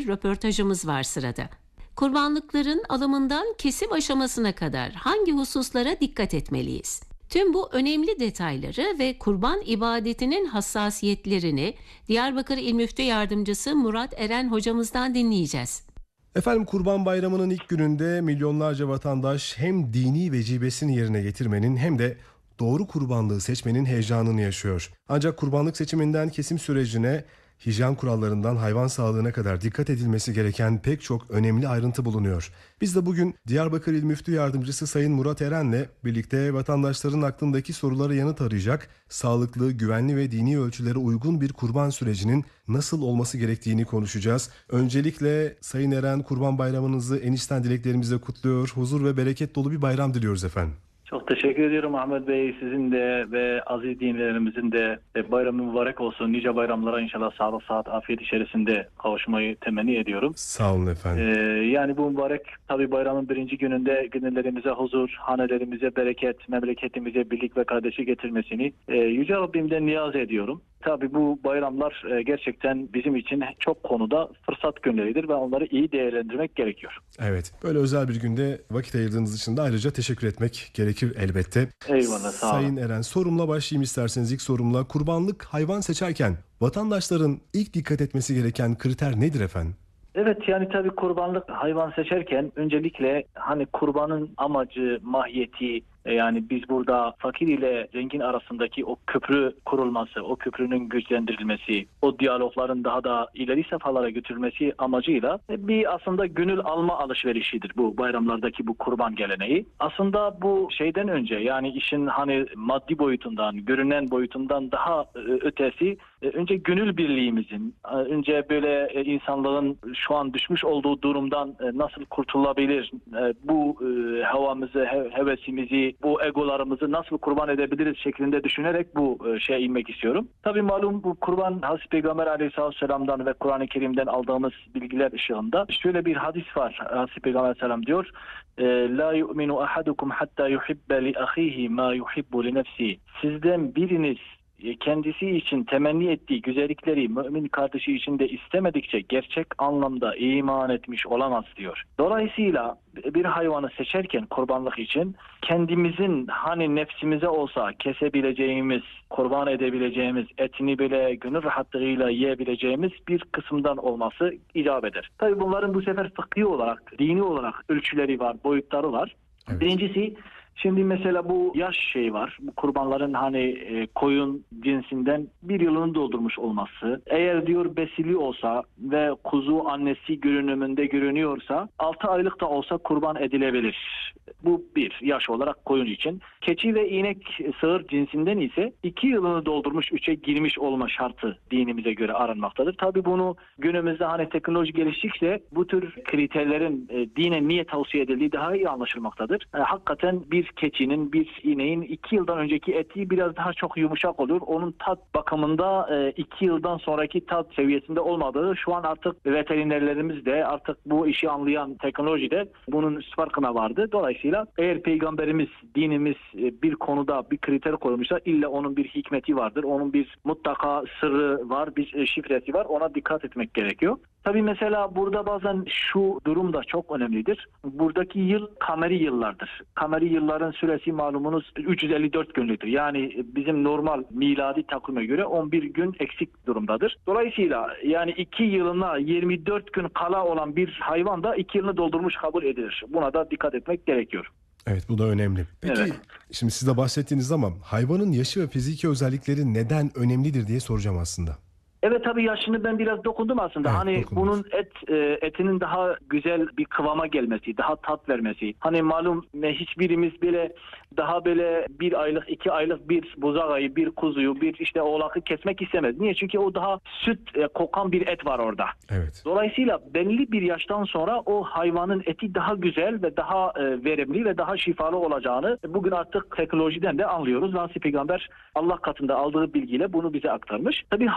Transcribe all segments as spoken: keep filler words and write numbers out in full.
bir röportajımız var sırada. Kurbanlıkların alımından kesim aşamasına kadar hangi hususlara dikkat etmeliyiz? Tüm bu önemli detayları ve kurban ibadetinin hassasiyetlerini Diyarbakır İl Müftü Yardımcısı Murat Eren hocamızdan dinleyeceğiz. Efendim, Kurban Bayramı'nın ilk gününde milyonlarca vatandaş hem dini vecibesini yerine getirmenin hem de doğru kurbanlığı seçmenin heyecanını yaşıyor. Ancak kurbanlık seçiminden kesim sürecine, hijyen kurallarından hayvan sağlığına kadar dikkat edilmesi gereken pek çok önemli ayrıntı bulunuyor. Biz de bugün Diyarbakır İl Müftü Yardımcısı Sayın Murat Eren'le birlikte vatandaşların aklındaki sorulara yanıt arayacak, sağlıklı, güvenli ve dini ölçülere uygun bir kurban sürecinin nasıl olması gerektiğini konuşacağız. Öncelikle Sayın Eren, Kurban Bayramınızı en içten dileklerimizle kutluyor. Huzur ve bereket dolu bir bayram diliyoruz efendim. Çok teşekkür ediyorum Ahmet Bey. Sizin de ve aziz dinleyenlerimizin de bayramı mübarek olsun. Nice bayramlara inşallah sağlık, sıhhat, afiyet içerisinde kavuşmayı temenni ediyorum. Sağ olun efendim. Ee, yani bu mübarek tabii bayramın birinci gününde gönüllerimize huzur, hanelerimize bereket, memleketimize birlik ve kardeşlik getirmesini e, Yüce Rabbimden niyaz ediyorum. Tabii bu bayramlar e, gerçekten bizim için çok konuda fırsat günleridir ve onları iyi değerlendirmek gerekiyor. Evet, böyle özel bir günde vakit ayırdığınız için de ayrıca teşekkür etmek gerekir elbette. Eyvallah, sağ olun. Sayın Eren, sorumla başlayayım isterseniz. İlk sorumla, kurbanlık hayvan seçerken vatandaşların ilk dikkat etmesi gereken kriter nedir efendim? Evet, yani tabii kurbanlık hayvan seçerken öncelikle hani kurbanın amacı, mahiyeti, yani biz burada fakir ile zengin arasındaki o köprü kurulması, o köprünün güçlendirilmesi, o diyalogların daha da ileri safhalara götürülmesi amacıyla bir aslında gönül alma alışverişidir bu bayramlardaki bu kurban geleneği. Aslında bu şeyden önce, yani işin hani maddi boyutundan, görünen boyutundan daha ötesi, önce gönül birliğimizin, önce böyle insanlığın şu an düşmüş olduğu durumdan nasıl kurtulabilir, bu havamızı, hevesimizi, bu egolarımızı nasıl kurban edebiliriz şeklinde düşünerek bu şeye inmek istiyorum. Tabii malum bu kurban Hazreti Peygamber Aleyhisselam'dan ve Kur'an-ı Kerim'den aldığımız bilgiler ışığında şöyle bir hadis var. Hazreti Peygamber Aleyhisselam diyor: "La yu'minu ahadukum hatta yuhibbe li ahihi ma yuhibbu li nefsihi." Sizden biriniz kendisi için temenni ettiği güzellikleri mümin kardeşi için de istemedikçe gerçek anlamda iman etmiş olamaz diyor. Dolayısıyla bir hayvanı seçerken kurbanlık için kendimizin hani nefsimize olsa kesebileceğimiz, kurban edebileceğimiz, etini bile gönül rahatlığıyla yiyebileceğimiz bir kısımdan olması icap eder. Tabii bunların bu sefer fıkhi olarak, dini olarak ölçüleri var, boyutları var. Evet. Birincisi, şimdi mesela bu yaş şey var. Bu kurbanların hani e, koyun cinsinden bir yılını doldurmuş olması. Eğer diyor besili olsa ve kuzu annesi görünümünde görünüyorsa altı aylık da olsa kurban edilebilir. Bu bir yaş olarak koyun için. Keçi ve inek sığır cinsinden ise iki yılını doldurmuş, üçe girmiş olma şartı dinimize göre aranmaktadır. Tabii bunu günümüzde hani teknoloji geliştikçe bu tür kriterlerin e, dine niye tavsiye edildiği daha iyi anlaşılmaktadır. E, hakikaten bir keçinin, bir ineğin iki yıldan önceki eti biraz daha çok yumuşak olur. Onun tat bakımında e, iki yıldan sonraki tat seviyesinde olmadığı şu an artık veterinerlerimiz de artık bu işi anlayan teknolojide bunun farkına vardı. Dolayısıyla eğer Peygamberimiz, dinimiz e, bir konuda bir kriter koymuşsa illa onun bir hikmeti vardır. Onun bir mutlaka sırrı var, bir e, şifresi var. Ona dikkat etmek gerekiyor. Tabii mesela burada bazen şu durum da çok önemlidir. Buradaki yıl kameri yıllardır. Kameri yılların süresi malumunuz üç yüz elli dört günlüdür. Yani bizim normal miladi takvime göre on bir gün eksik durumdadır. Dolayısıyla yani iki yılına yirmi dört gün kala olan bir hayvan da iki yılını doldurmuş kabul edilir. Buna da dikkat etmek gerekiyor. Evet, bu da önemli. Peki evet. Şimdi siz de bahsettiğiniz ama hayvanın yaşı ve fiziki özellikleri neden önemlidir diye soracağım aslında. Evet, tabii yaşını ben biraz dokundum aslında. Evet, hani dokundum. Bunun et e, etinin daha güzel bir kıvama gelmesi, daha tat vermesi. Hani malum hiçbirimiz bile daha böyle bir aylık, iki aylık bir buzağayı, bir kuzuyu, bir işte oğlakı kesmek istemez. Niye? Çünkü o daha süt e, kokan bir et var orada. Evet. Dolayısıyla belli bir yaştan sonra o hayvanın eti daha güzel ve daha e, verimli ve daha şifalı olacağını bugün artık teknolojiden de anlıyoruz. Hazreti Peygamber Allah katında aldığı bilgiyle bunu bize aktarmış. Tabii hayvanın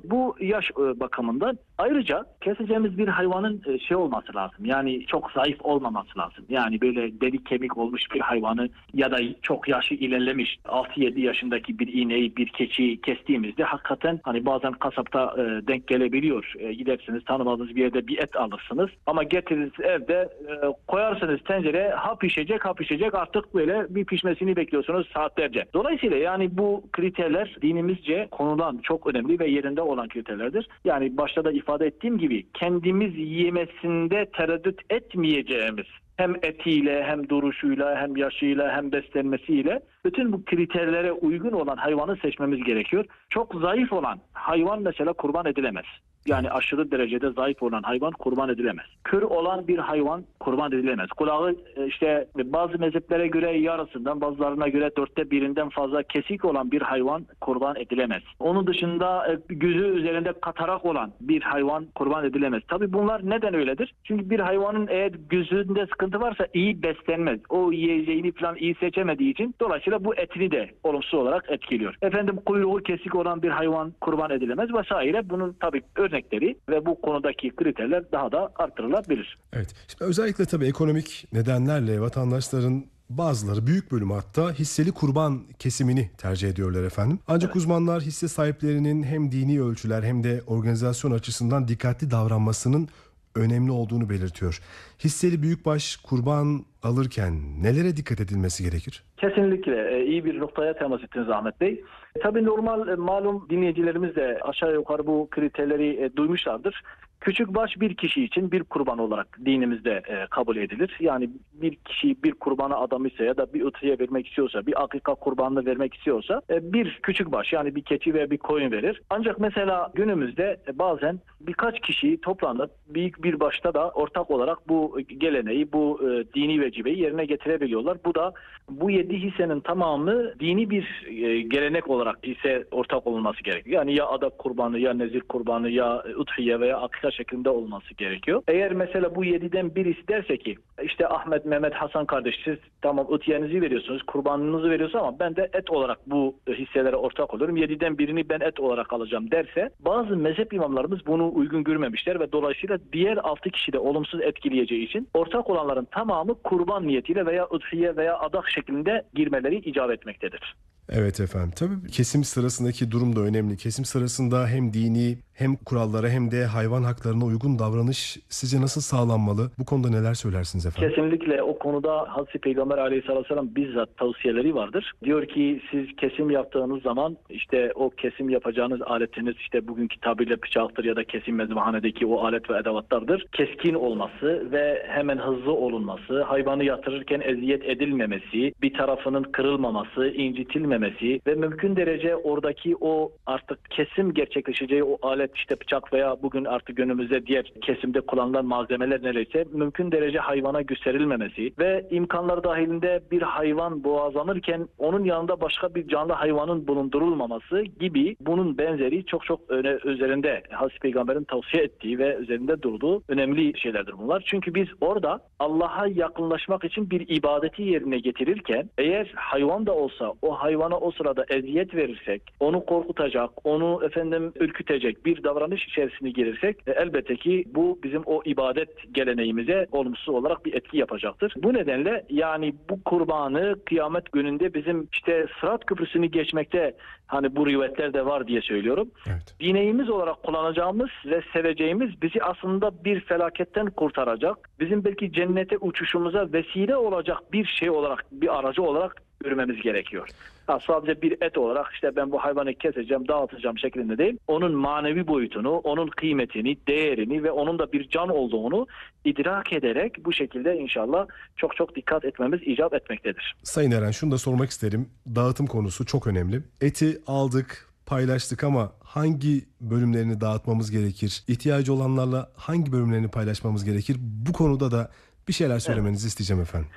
bu yaş e, bakımından. Ayrıca keseceğimiz bir hayvanın e, şey olması lazım. Yani çok zayıf olmaması lazım. Yani böyle delik kemik olmuş bir hayvanı ya da çok yaşı ilerlemiş altı yedi yaşındaki bir ineği, bir keçiyi kestiğimizde hakikaten hani bazen kasapta e, denk gelebiliyor. E, gidersiniz tanımadığınız bir yerde bir et alırsınız ama getiririz evde e, koyarsınız tencereye, ha pişecek ha pişecek, artık böyle bir pişmesini bekliyorsunuz saatlerce. Dolayısıyla yani bu kriterler dinimizce konulan çok önemli ve yerinde olan kriterlerdir. Yani başta da ifade ettiğim gibi kendimiz yemesinde tereddüt etmeyeceğimiz, hem etiyle, hem duruşuyla, hem yaşıyla, hem beslenmesiyle bütün bu kriterlere uygun olan hayvanı seçmemiz gerekiyor. Çok zayıf olan hayvan mesela kurban edilemez. Yani aşırı derecede zayıf olan hayvan kurban edilemez. Kör olan bir hayvan kurban edilemez. Kulağı işte bazı mezheplere göre yarısından, bazılarına göre dörtte birinden fazla kesik olan bir hayvan kurban edilemez. Onun dışında gözü üzerinde katarak olan bir hayvan kurban edilemez. Tabii bunlar neden öyledir? Çünkü bir hayvanın eğer gözünde sıkıntı varsa iyi beslenmez. O yiyeceğini falan iyi seçemediği için dolayısıyla bu etini de olumsuz olarak etkiliyor. Efendim kuyruğu kesik olan bir hayvan kurban edilemez vesaire. Bunun tabii örnekleri ve bu konudaki kriterler daha da artırılabilir. Evet. Şimdi özellikle tabii ekonomik nedenlerle vatandaşların bazıları, büyük bölümü hatta hisseli kurban kesimini tercih ediyorlar efendim. Ancak evet, uzmanlar hisse sahiplerinin hem dini ölçüler hem de organizasyon açısından dikkatli davranmasının önemli olduğunu belirtiyor. Hisseli büyükbaş kurban alırken nelere dikkat edilmesi gerekir? Kesinlikle iyi bir noktaya temas ettiniz Ahmet Bey. Tabii normal malum dinleyicilerimiz de aşağı yukarı bu kriterleri duymuşlardır. Küçükbaş bir kişi için bir kurban olarak dinimizde e, kabul edilir. Yani bir kişi bir kurbana adamışsa ya da bir öteye vermek istiyorsa, bir akika kurbanını vermek istiyorsa e, bir küçükbaş yani bir keçi veya bir koyun verir. Ancak mesela günümüzde e, bazen birkaç kişi toplanıp büyük bir başta da ortak olarak bu geleneği, bu e, dini vecibeyi yerine getirebiliyorlar. Bu da bu yedi hissenin tamamı dini bir e, gelenek olarak hisse ortak olması gerekiyor. Yani ya adak kurbanı, ya nezir kurbanı, ya udhiye veya akika şeklinde olması gerekiyor. Eğer mesela bu yediden birisi derse ki işte Ahmet, Mehmet, Hasan kardeş siz tamam ötiyenizi veriyorsunuz, kurbanınızı veriyorsunuz ama ben de et olarak bu hisselere ortak oluyorum. Yediden birini ben et olarak alacağım derse bazı mezhep imamlarımız bunu uygun görmemişler ve dolayısıyla diğer altı kişi de olumsuz etkileyeceği için ortak olanların tamamı kurban niyetiyle veya udhiye veya adak şeklinde girmeleri icap etmektedir. Evet efendim. Tabii kesim sırasındaki durum da önemli. Kesim sırasında hem dini hem kurallara hem de hayvan haklarına uygun davranış sizce nasıl sağlanmalı? Bu konuda neler söylersiniz efendim? Kesinlikle o konuda Hazreti Peygamber Aleyhisselatü Vesselam bizzat tavsiyeleri vardır. Diyor ki siz kesim yaptığınız zaman işte o kesim yapacağınız aletiniz işte bugünkü tabirle bıçaktır ya da kesim mezbahanedeki o alet ve edevatlardır. Keskin olması ve hemen hızlı olunması, hayvanı yatırırken eziyet edilmemesi, bir tarafının kırılmaması, incitilmemesi ve mümkün derece oradaki o artık kesim gerçekleşeceği o alet işte bıçak veya bugün artık günümüzde diğer kesimde kullanılan malzemeler neredeyse mümkün derece hayvana gösterilmemesi ve imkanlar dahilinde bir hayvan boğazlanırken onun yanında başka bir canlı hayvanın bulundurulmaması gibi bunun benzeri çok çok öne, üzerinde Hazreti Peygamber'in tavsiye ettiği ve üzerinde durduğu önemli şeylerdir bunlar. Çünkü biz orada Allah'a yakınlaşmak için bir ibadeti yerine getirirken eğer hayvan da olsa o hayvana o sırada eziyet verirsek, onu korkutacak, onu efendim ürkütecek bir davranış içerisine girirsek e, elbette ki bu bizim o ibadet geleneğimize olumsuz olarak bir etki yapacaktır. Bu nedenle yani bu kurbanı kıyamet gününde bizim işte Sırat Köprüsü'nü geçmekte hani bu rivayetler de var diye söylüyorum. Evet. Bineğimiz olarak kullanacağımız ve seveceğimiz bizi aslında bir felaketten kurtaracak, bizim belki cennete uçuşumuza vesile olacak bir şey olarak, bir aracı olarak görmemiz gerekiyor. Ha, sadece bir et olarak işte ben bu hayvanı keseceğim, dağıtacağım şeklinde değil. Onun manevi boyutunu, onun kıymetini, değerini ve onun da bir can olduğunu idrak ederek bu şekilde inşallah çok çok dikkat etmemiz icap etmektedir. Sayın Eren, şunu da sormak isterim. Dağıtım konusu çok önemli. Eti aldık, paylaştık ama hangi bölümlerini dağıtmamız gerekir? İhtiyacı olanlarla hangi bölümlerini paylaşmamız gerekir? Bu konuda da bir şeyler söylemenizi evet. isteyeceğim efendim.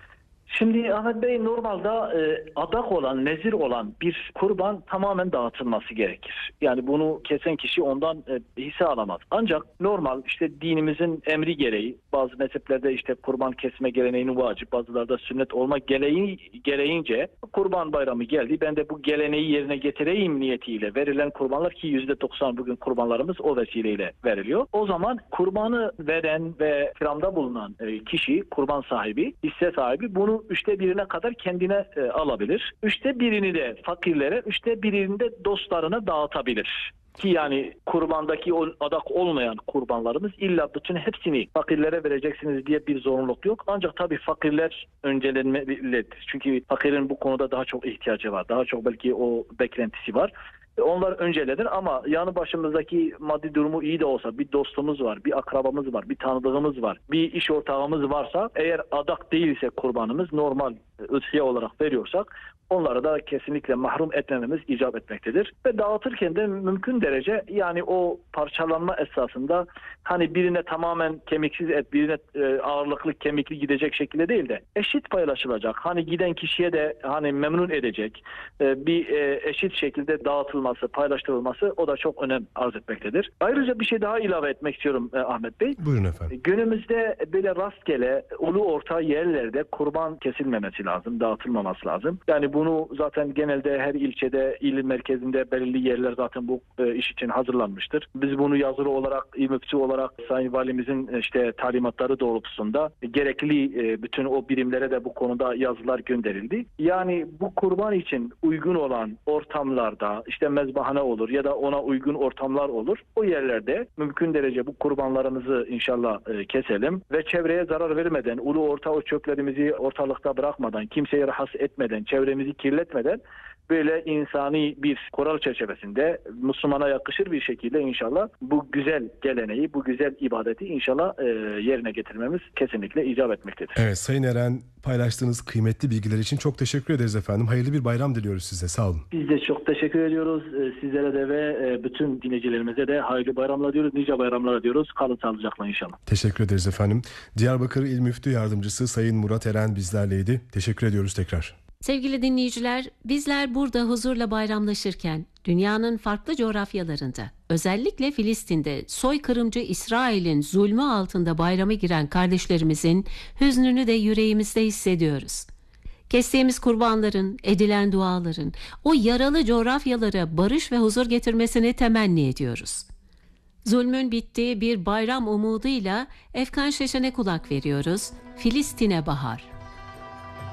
Şimdi Ahmet Bey, normalde e, adak olan, nezir olan bir kurban tamamen dağıtılması gerekir. Yani bunu kesen kişi ondan e, hisse alamaz. Ancak normal işte dinimizin emri gereği, bazı mezheplerde işte kurban kesme geleneğini vacip, bazılarda sünnet olma gereği, gereğince kurban bayramı geldi. Ben de bu geleneği yerine getireyim niyetiyle verilen kurbanlar, ki yüzde doksan bugün kurbanlarımız o vesileyle veriliyor. O zaman kurbanı veren ve ikramda bulunan e, kişi, kurban sahibi, hisse sahibi bunu üçte birine kadar kendine e, alabilir. Üçte birini de fakirlere, üçte birini de dostlarına dağıtabilir. Ki yani kurbandaki o adak olmayan kurbanlarımız illa bütün hepsini fakirlere vereceksiniz diye bir zorunluluk yok. Ancak tabii fakirler öncelenmelidir. Çünkü fakirin bu konuda daha çok ihtiyacı var. Daha çok belki o beklentisi var. Onlar öncelenir ama yanı başımızdaki maddi durumu iyi de olsa, bir dostumuz var, bir akrabamız var, bir tanıdığımız var, bir iş ortağımız varsa, eğer adak değilse kurbanımız, normal ödhiye olarak veriyorsak, onları da kesinlikle mahrum etmememiz icap etmektedir. Ve dağıtırken de mümkün derece yani o parçalanma esasında hani birine tamamen kemiksiz et, birine e, ağırlıklı kemikli gidecek şekilde değil de eşit paylaşılacak. Hani giden kişiye de hani memnun edecek e, bir e, eşit şekilde dağıtılması, paylaştırılması, o da çok önem arz etmektedir. Ayrıca bir şey daha ilave etmek istiyorum e, Ahmet Bey. Buyurun efendim. Günümüzde böyle rastgele ulu orta yerlerde kurban kesilmemesi lazım, dağıtılmaması lazım. Yani bunu zaten genelde her ilçede, il merkezinde belirli yerler zaten bu e, iş için hazırlanmıştır. Biz bunu yazılı olarak, il müftüsü olarak Sayın Valimizin işte talimatları doğrultusunda gerekli e, bütün o birimlere de bu konuda yazılar gönderildi. Yani bu kurban için uygun olan ortamlarda, işte mezbahane olur ya da ona uygun ortamlar olur. O yerlerde mümkün derece bu kurbanlarımızı inşallah e, keselim ve çevreye zarar vermeden, ulu orta o çöplerimizi ortalıkta bırakmadan, kimseyi rahatsız etmeden, çevremizi kirletmeden böyle insani bir kural çerçevesinde Müslümana yakışır bir şekilde inşallah bu güzel geleneği, bu güzel ibadeti inşallah e, yerine getirmemiz kesinlikle icap etmektedir. Evet Sayın Eren, paylaştığınız kıymetli bilgiler için çok teşekkür ederiz efendim. Hayırlı bir bayram diliyoruz size. Sağ olun. Biz de çok teşekkür ediyoruz. Sizlere de ve bütün dinleyicilerimize de hayırlı bayramlar diyoruz. Nice bayramlar diyoruz. Kalın sağlıcakla inşallah. Teşekkür ederiz efendim. Diyarbakır İl Müftü Yardımcısı Sayın Murat Eren bizlerleydi. Teşekkür ediyoruz tekrar. Sevgili dinleyiciler, bizler burada huzurla bayramlaşırken dünyanın farklı coğrafyalarında, özellikle Filistin'de soykırımcı İsrail'in zulmü altında bayrama giren kardeşlerimizin hüznünü de yüreğimizde hissediyoruz. Kestiğimiz kurbanların, edilen duaların o yaralı coğrafyalara barış ve huzur getirmesini temenni ediyoruz. Zulmün bittiği bir bayram umuduyla Efkan Şeşen'e kulak veriyoruz. Filistin'e bahar.